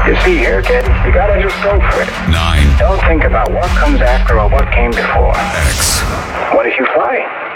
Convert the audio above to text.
You see here, kid, you gotta just go for it. 9. Don't think about what comes after or what came before. X. What if you fly?